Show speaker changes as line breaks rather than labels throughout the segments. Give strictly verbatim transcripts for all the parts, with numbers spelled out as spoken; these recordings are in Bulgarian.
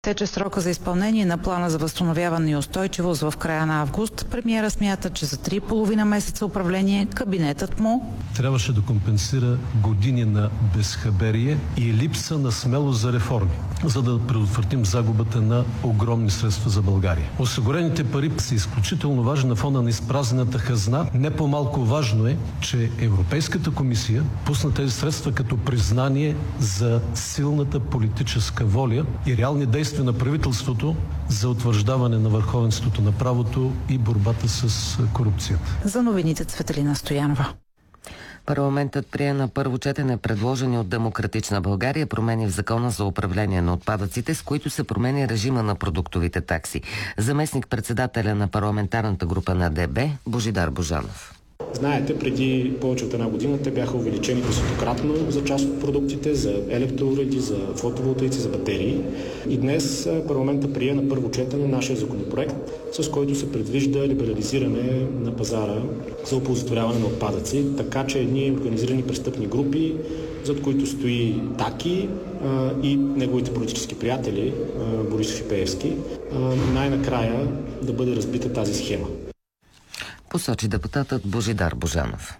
Тече срока за изпълнение на плана за възстановяване и устойчивост в края на август. Премиера смята, че за три и половина месеца управление кабинетът му
трябваше да компенсира години на безхаберие и липса на смелост за реформи, за да предотвратим загубата на огромни средства за България. Осигурените пари са изключително важни на фона на изпразнената хазна. Не по-малко важно е, че Европейската комисия пусна тези средства като признание за силната политическа воля и реални действия на правителството за утвърждаване на върховенството на правото и борбата с корупцията.
За новините Цветелина Стоянова.
Парламентът прие на първо четене предложени от Демократична България промени в Закона за управление на отпадъците, с които се променя режима на продуктовите такси. Заместник-председателя на парламентарната група на ДБ Божидар Божанов.
Знаете, преди повече от една година те бяха увеличени десетократно за част от продуктите, за електроуреди, за фотоволтаици, за батерии. И днес парламента прие на първо четене нашия законопроект, с който се предвижда либерализиране на пазара за оползотворяване на отпадъци, така че едни организирани престъпни групи, зад които стои Таки а, и неговите политически приятели, а, Борисов и Пеевски, а, най-накрая да бъде разбита тази схема.
Посочи депутатът Божидар Божанов.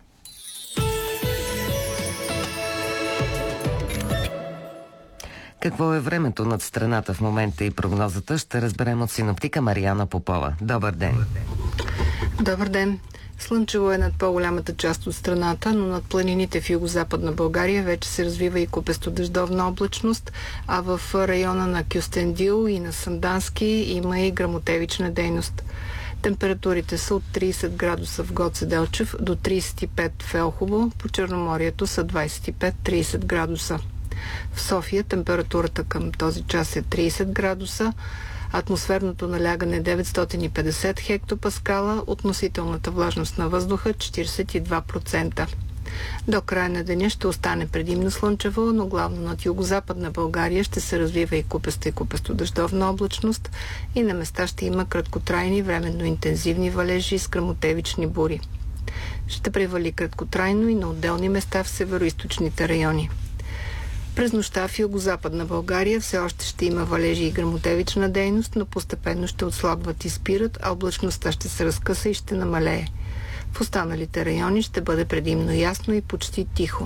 Какво е времето над страната в момента и прогнозата, ще разберем от синоптика Мариана Попова. Добър ден!
Добър ден! Слънчево е над по-голямата част от страната, но над планините в югозападна България вече се развива и купесто-дъждовна облачност, а в района на Кюстендил и на Сандански има и гръмотевична дейност. Температурите са от трийсет градуса в Гоце Делчев до трийсет и пет в Елхово, по Черноморието са двайсет и пет до трийсет градуса. В София температурата към този час е трийсет градуса, атмосферното налягане деветстотин и петдесет хектопаскала, относителната влажност на въздуха четирийсет и два процента. До края на деня ще остане предимно слънчево, но главно над югозападна България ще се развива и купеста и купесто-дъждовна облачност и на места ще има краткотрайни, временно интензивни валежи с гръмотевични бури. Ще превали краткотрайно и на отделни места в североизточните райони. През нощта в югозападна България все още ще има валежи и гръмотевична дейност, но постепенно ще отслабват и спират, а облачността ще се разкъса и ще намалее. В останалите райони ще бъде предимно ясно и почти тихо.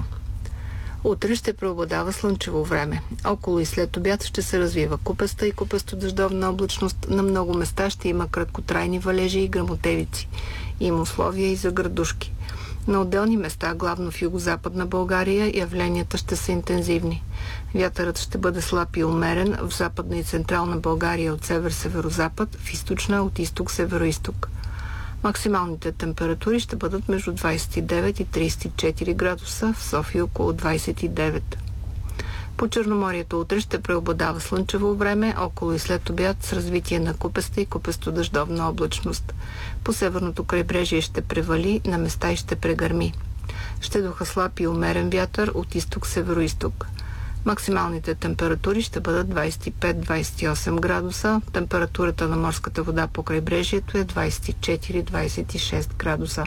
Утре ще преобладава слънчево време. Около и след обяд ще се развива купеста и купесто-дъждовна облачност. На много места ще има краткотрайни валежи и гръмотевици. Има условия и за градушки. На отделни места, главно в югозападна България, явленията ще са интензивни. Вятърът ще бъде слаб и умерен в западна и централна България от север-северозапад, в източна от изток-североизток. Максималните температури ще бъдат между двайсет и девет и трийсет и четири градуса, в София около двайсет и девет. По Черноморието утре ще преобладава слънчево време, около и след обяд с развитие на купеста и купесто-дъждовна облачност. По северното крайбрежие ще превали, на места и ще прегърми. Ще духа слаб и умерен вятър от изток-североизток. Максималните температури ще бъдат двайсет и пет до двайсет и осем градуса. Температурата на морската вода по крайбрежието е двайсет и четири до двайсет и шест градуса.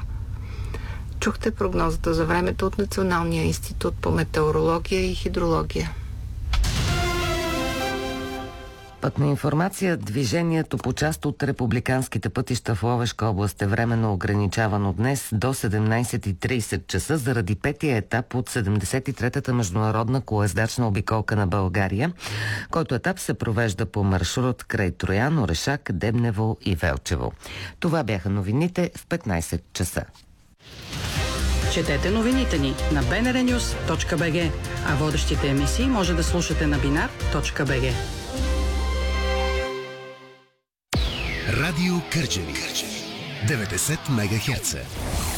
Чухте прогнозата за времето от Националния институт по метеорология и хидрология.
Пътна информация. Движението по част от републиканските пътища в Ловешка област е временно ограничавано днес до седемнайсет и трийсет часа заради петия етап от седемдесет и третата международна колездачна обиколка на България, който етап се провежда по маршрут край Троян, Орешак, Дебнево и Велчево. Това бяха новините в петнайсет часа.
Четете новините ни на би ен ар нюз точка би джи, а водещите емисии може да слушате на бинар точка би джи.
Радио Кърджали деветдесет мегахерца.